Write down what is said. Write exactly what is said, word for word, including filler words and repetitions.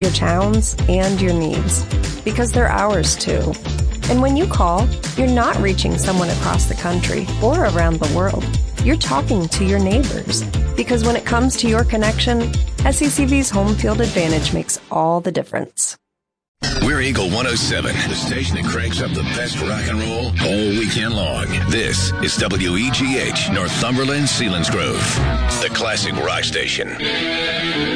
your towns and your needs, because they're ours too. And when you call, you're not reaching someone across the country or around the world. You're talking to your neighbors, because when it comes to your connection, S E C V's Home Field Advantage makes all the difference. We're Eagle one oh seven, the station that cranks up the best rock and roll all weekend long. This is W E G H, Northumberland, Selinsgrove, the classic rock station.